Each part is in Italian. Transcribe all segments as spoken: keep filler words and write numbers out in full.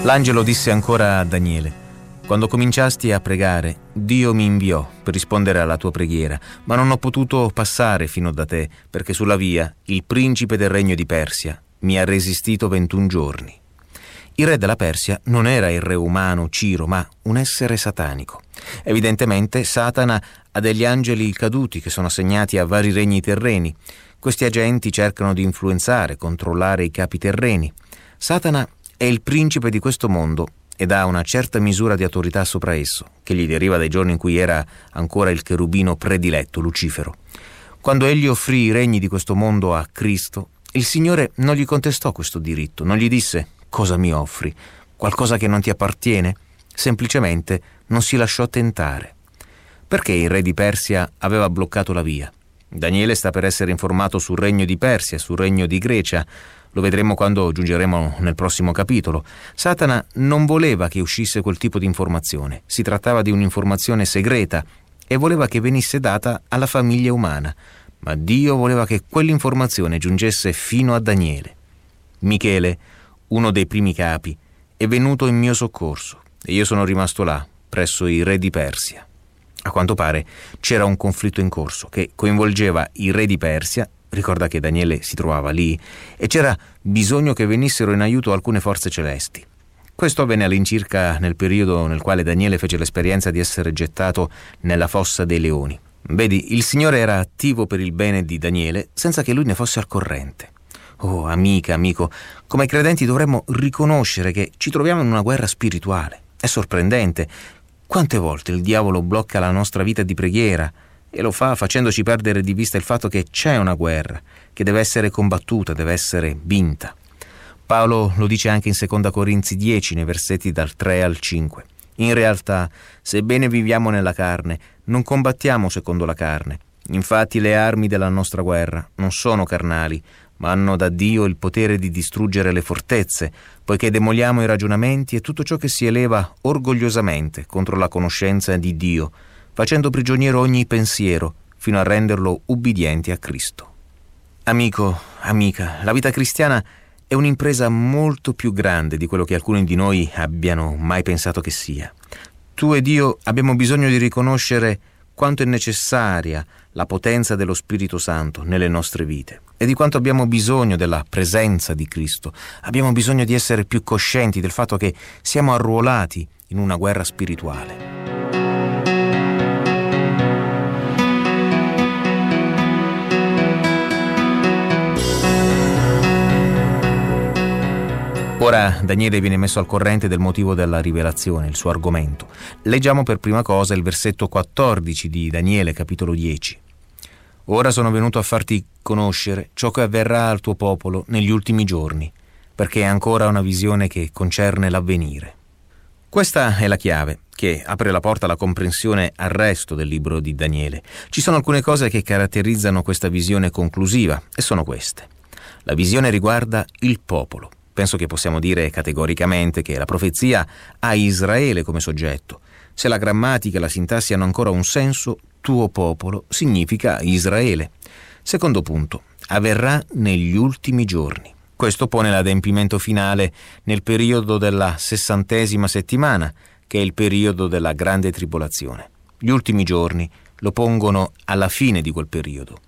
L'angelo disse ancora a Daniele: quando cominciasti a pregare, Dio mi inviò per rispondere alla tua preghiera, ma non ho potuto passare fino da te, perché sulla via il principe del regno di Persia mi ha resistito ventuno giorni. Il re della Persia non era il re umano Ciro, ma un essere satanico. Evidentemente Satana ha degli angeli caduti che sono assegnati a vari regni terreni. Questi agenti cercano di influenzare, controllare i capi terreni. Satana è il principe di questo mondo ed ha una certa misura di autorità sopra esso, che gli deriva dai giorni in cui era ancora il cherubino prediletto, Lucifero. Quando egli offrì i regni di questo mondo a Cristo, il Signore non gli contestò questo diritto, non gli disse: cosa mi offri? Qualcosa che non ti appartiene? Semplicemente non si lasciò tentare. Perché il re di Persia aveva bloccato la via? Daniele sta per essere informato sul regno di Persia, sul regno di Grecia. Lo vedremo quando giungeremo nel prossimo capitolo. Satana non voleva che uscisse quel tipo di informazione. Si trattava di un'informazione segreta e voleva che venisse data alla famiglia umana. Ma Dio voleva che quell'informazione giungesse fino a Daniele. Michele, uno dei primi capi, è venuto in mio soccorso e io sono rimasto là, presso il re di Persia. A quanto pare c'era un conflitto in corso che coinvolgeva il re di Persia. Ricorda che Daniele si trovava lì e c'era bisogno che venissero in aiuto alcune forze celesti. Questo avvenne all'incirca nel periodo nel quale Daniele fece l'esperienza di essere gettato nella fossa dei leoni. Vedi, il Signore era attivo per il bene di Daniele senza che lui ne fosse al corrente. Oh, amica, amico, come credenti dovremmo riconoscere che ci troviamo in una guerra spirituale. È sorprendente quante volte il diavolo blocca la nostra vita di preghiera e lo fa facendoci perdere di vista il fatto che c'è una guerra, che deve essere combattuta, deve essere vinta. Paolo lo dice anche in seconda Corinzi dieci, nei versetti dal tre al cinque. In realtà, sebbene viviamo nella carne, non combattiamo secondo la carne. Infatti le armi della nostra guerra non sono carnali, ma hanno da Dio il potere di distruggere le fortezze, poiché demoliamo i ragionamenti e tutto ciò che si eleva orgogliosamente contro la conoscenza di Dio, facendo prigioniero ogni pensiero, fino a renderlo ubbidiente a Cristo. Amico, amica, la vita cristiana è un'impresa molto più grande di quello che alcuni di noi abbiano mai pensato che sia. Tu ed io abbiamo bisogno di riconoscere quanto è necessaria la potenza dello Spirito Santo nelle nostre vite e di quanto abbiamo bisogno della presenza di Cristo. Abbiamo bisogno di essere più coscienti del fatto che siamo arruolati in una guerra spirituale. Ora Daniele viene messo al corrente del motivo della rivelazione, il suo argomento. Leggiamo per prima cosa il versetto quattordici di Daniele, capitolo dieci. Ora sono venuto a farti conoscere ciò che avverrà al tuo popolo negli ultimi giorni, perché è ancora una visione che concerne l'avvenire. Questa è la chiave che apre la porta alla comprensione al resto del libro di Daniele. Ci sono alcune cose che caratterizzano questa visione conclusiva e sono queste. La visione riguarda il popolo. Penso che possiamo dire categoricamente che la profezia ha Israele come soggetto. Se la grammatica e la sintassi hanno ancora un senso, tuo popolo significa Israele. Secondo punto, avverrà negli ultimi giorni. Questo pone l'adempimento finale nel periodo della sessantesima settimana, che è il periodo della grande tribolazione. Gli ultimi giorni lo pongono alla fine di quel periodo.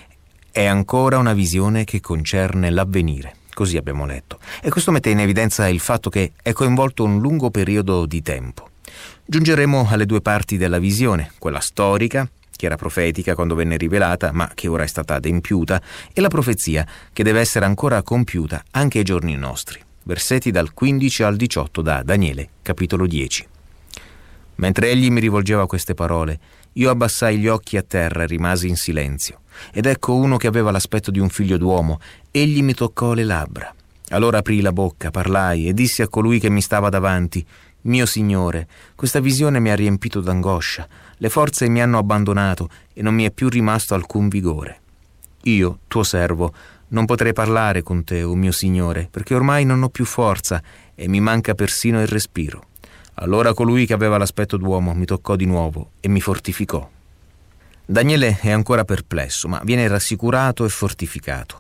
È ancora una visione che concerne l'avvenire. Così abbiamo letto. E questo mette in evidenza il fatto che è coinvolto un lungo periodo di tempo. Giungeremo alle due parti della visione, quella storica, che era profetica quando venne rivelata, ma che ora è stata adempiuta, e la profezia, che deve essere ancora compiuta anche ai giorni nostri. Versetti dal quindici al diciotto da Daniele, capitolo dieci. Mentre egli mi rivolgeva queste parole, io abbassai gli occhi a terra e rimasi in silenzio. Ed ecco uno che aveva l'aspetto di un figlio d'uomo. Egli mi toccò le labbra. Allora aprii la bocca, parlai e dissi a colui che mi stava davanti: mio Signore, questa visione mi ha riempito d'angoscia. Le forze mi hanno abbandonato e non mi è più rimasto alcun vigore. Io, tuo servo, non potrei parlare con te, o mio Signore, perché ormai non ho più forza e mi manca persino il respiro. Allora colui che aveva l'aspetto d'uomo mi toccò di nuovo e mi fortificò. Daniele è ancora perplesso, ma viene rassicurato e fortificato.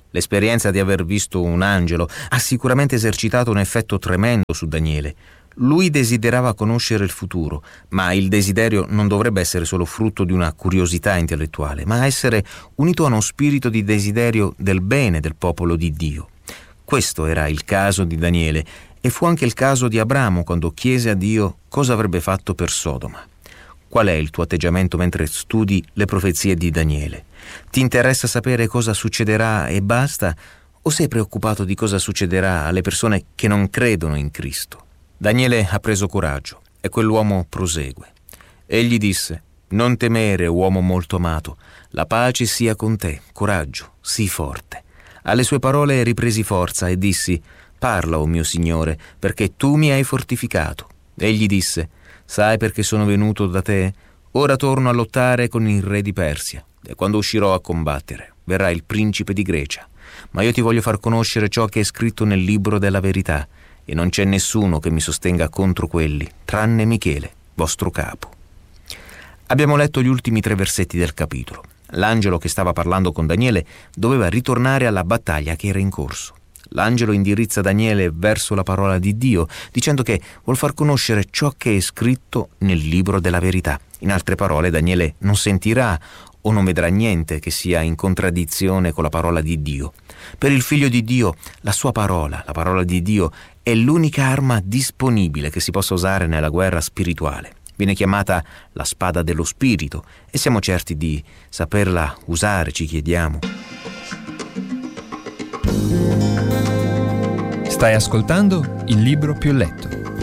L'esperienza di aver visto un angelo ha sicuramente esercitato un effetto tremendo su Daniele. Lui desiderava conoscere il futuro, ma il desiderio non dovrebbe essere solo frutto di una curiosità intellettuale, ma essere unito a uno spirito di desiderio del bene del popolo di Dio. Questo era il caso di Daniele, e fu anche il caso di Abramo quando chiese a Dio cosa avrebbe fatto per Sodoma. Qual è il tuo atteggiamento mentre studi le profezie di Daniele? Ti interessa sapere cosa succederà e basta? O sei preoccupato di cosa succederà alle persone che non credono in Cristo? Daniele ha preso coraggio e quell'uomo prosegue. Egli disse: «Non temere, uomo molto amato, la pace sia con te, coraggio, sii forte». Alle sue parole ripresi forza e dissi: «Parla, o mio Signore, perché tu mi hai fortificato». Egli disse: «Sai perché sono venuto da te? Ora torno a lottare con il re di Persia, e quando uscirò a combattere verrà il principe di Grecia. Ma io ti voglio far conoscere ciò che è scritto nel libro della verità, e non c'è nessuno che mi sostenga contro quelli, tranne Michele, vostro capo». Abbiamo letto gli ultimi tre versetti del capitolo. L'angelo che stava parlando con Daniele doveva ritornare alla battaglia che era in corso. L'angelo indirizza Daniele verso la parola di Dio, dicendo che vuol far conoscere ciò che è scritto nel libro della verità. In altre parole, Daniele non sentirà o non vedrà niente che sia in contraddizione con la parola di Dio. Per il Figlio di Dio, la sua parola, la parola di Dio, è l'unica arma disponibile che si possa usare nella guerra spirituale. Viene chiamata la spada dello spirito e siamo certi di saperla usare, ci chiediamo. Stai ascoltando Il Libro Più Letto.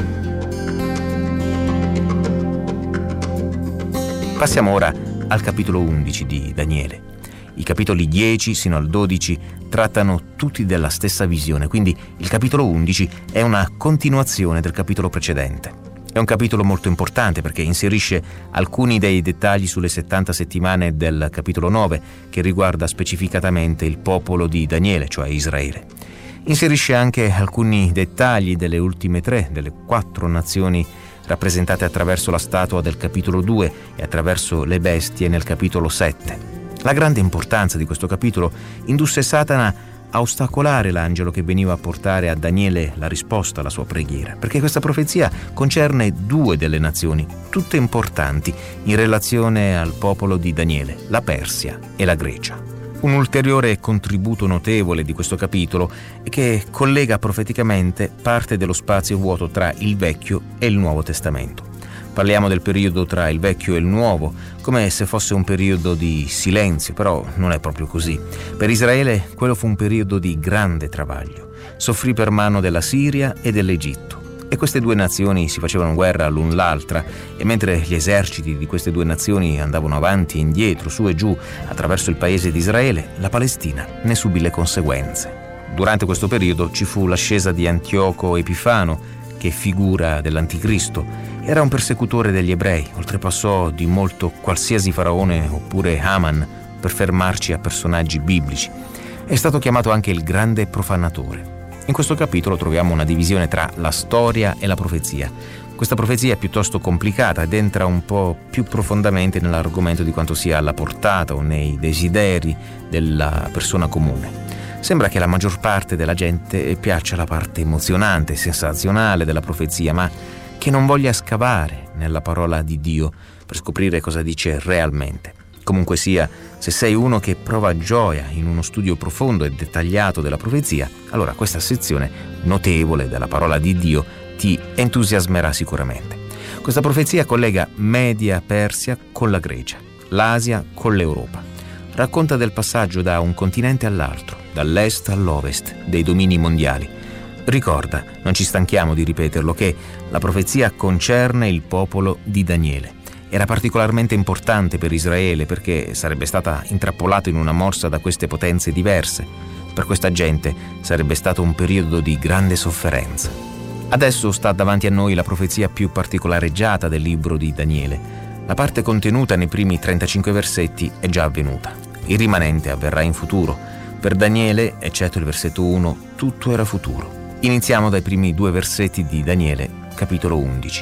Passiamo ora al capitolo undici di Daniele. I capitoli dieci sino al dodici trattano tutti della stessa visione, quindi il capitolo undici è una continuazione del capitolo precedente. È un capitolo molto importante perché inserisce alcuni dei dettagli sulle settanta settimane del capitolo nove, che riguarda specificatamente il popolo di Daniele, cioè Israele. Inserisce anche alcuni dettagli delle ultime tre, delle quattro nazioni rappresentate attraverso la statua del capitolo due e attraverso le bestie nel capitolo sette. La grande importanza di questo capitolo indusse Satana a ostacolare l'angelo che veniva a portare a Daniele la risposta alla sua preghiera, perché questa profezia concerne due delle nazioni, tutte importanti in relazione al popolo di Daniele, la Persia e la Grecia. Un ulteriore contributo notevole di questo capitolo è che collega profeticamente parte dello spazio vuoto tra il Vecchio e il Nuovo Testamento. Parliamo del periodo tra il Vecchio e il Nuovo, come se fosse un periodo di silenzio, però non è proprio così. Per Israele quello fu un periodo di grande travaglio. Soffrì per mano della Siria e dell'Egitto. E queste due nazioni si facevano guerra l'un l'altra, e mentre gli eserciti di queste due nazioni andavano avanti e indietro, su e giù, attraverso il paese di Israele, la Palestina ne subì le conseguenze. Durante questo periodo ci fu l'ascesa di Antioco Epifano, che figura dell'Anticristo. Era un persecutore degli ebrei, oltrepassò di molto qualsiasi faraone oppure Haman, per fermarci a personaggi biblici. È stato chiamato anche il grande profanatore. In questo capitolo troviamo una divisione tra la storia e la profezia. Questa profezia è piuttosto complicata ed entra un po' più profondamente nell'argomento di quanto sia alla portata o nei desideri della persona comune. Sembra che alla maggior parte della gente piaccia la parte emozionante e sensazionale della profezia, ma che non voglia scavare nella parola di Dio per scoprire cosa dice realmente. Comunque sia, se sei uno che prova gioia in uno studio profondo e dettagliato della profezia, allora questa sezione notevole della parola di Dio ti entusiasmerà sicuramente. Questa profezia collega Media Persia con la Grecia, l'Asia con l'Europa. Racconta del passaggio da un continente all'altro, dall'est all'ovest, dei domini mondiali. Ricorda, non ci stanchiamo di ripeterlo, che la profezia concerne il popolo di Daniele. Era particolarmente importante per Israele perché sarebbe stata intrappolata in una morsa da queste potenze diverse. Per questa gente sarebbe stato un periodo di grande sofferenza. Adesso sta davanti a noi la profezia più particolareggiata del libro di Daniele. La parte contenuta nei primi trentacinque versetti è già avvenuta. Il rimanente avverrà in futuro. Per Daniele, eccetto il versetto uno, tutto era futuro. Iniziamo dai primi due versetti di Daniele, capitolo undici.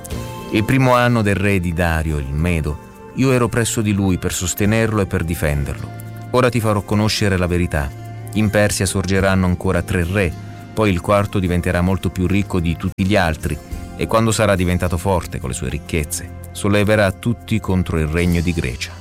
Il primo anno del re di Dario, il Medo, io ero presso di lui per sostenerlo e per difenderlo. Ora ti farò conoscere la verità. In Persia sorgeranno ancora tre re, poi il quarto diventerà molto più ricco di tutti gli altri e quando sarà diventato forte con le sue ricchezze, solleverà tutti contro il regno di Grecia.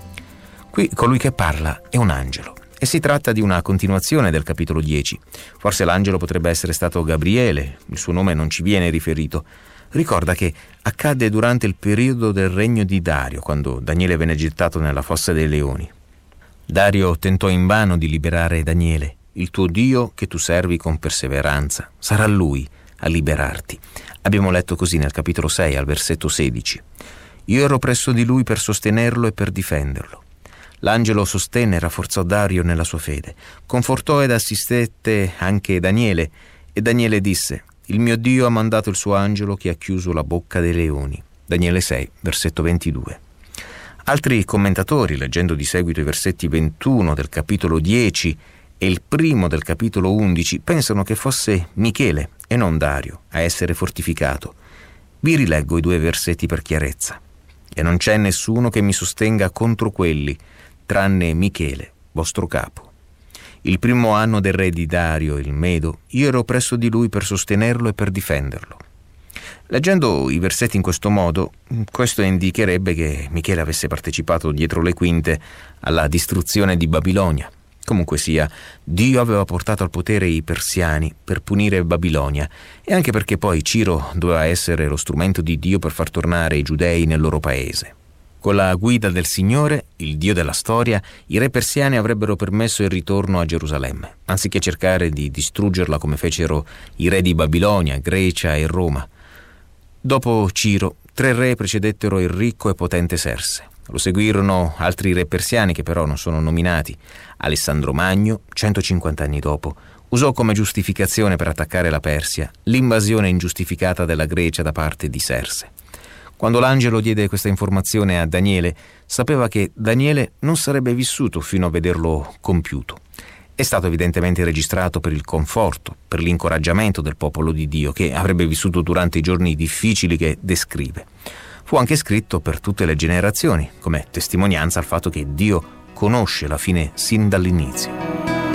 Qui colui che parla è un angelo e si tratta di una continuazione del capitolo dieci. Forse l'angelo potrebbe essere stato Gabriele, il suo nome non ci viene riferito. Ricorda che accadde durante il periodo del regno di Dario, quando Daniele venne gettato nella fossa dei leoni. Dario tentò invano di liberare Daniele. Il tuo Dio, che tu servi con perseveranza, sarà Lui a liberarti. Abbiamo letto così nel capitolo sei, al versetto sedici. Io ero presso di Lui per sostenerlo e per difenderlo. L'angelo sostenne e rafforzò Dario nella sua fede. Confortò ed assistette anche Daniele. E Daniele disse: il mio Dio ha mandato il suo angelo che ha chiuso la bocca dei leoni. Daniele sei, versetto ventidue. Altri commentatori, leggendo di seguito i versetti ventuno del capitolo dieci e il primo del capitolo undici, pensano che fosse Michele e non Dario a essere fortificato. Vi rileggo i due versetti per chiarezza. E non c'è nessuno che mi sostenga contro quelli, tranne Michele, vostro capo. Il primo anno del re di Dario, il Medo, io ero presso di lui per sostenerlo e per difenderlo. Leggendo i versetti in questo modo, questo indicherebbe che Michele avesse partecipato dietro le quinte alla distruzione di Babilonia. Comunque sia, Dio aveva portato al potere i persiani per punire Babilonia e anche perché poi Ciro doveva essere lo strumento di Dio per far tornare i giudei nel loro paese. Con la guida del Signore, il Dio della storia, i re persiani avrebbero permesso il ritorno a Gerusalemme, anziché cercare di distruggerla come fecero i re di Babilonia, Grecia e Roma. Dopo Ciro, tre re precedettero il ricco e potente Serse. Lo seguirono altri re persiani che però non sono nominati. Alessandro Magno, centocinquanta anni dopo, usò come giustificazione per attaccare la Persia l'invasione ingiustificata della Grecia da parte di Serse. Quando l'angelo diede questa informazione a Daniele, sapeva che Daniele non sarebbe vissuto fino a vederlo compiuto. È stato evidentemente registrato per il conforto, per l'incoraggiamento del popolo di Dio, che avrebbe vissuto durante i giorni difficili che descrive. Fu anche scritto per tutte le generazioni, come testimonianza al fatto che Dio conosce la fine sin dall'inizio.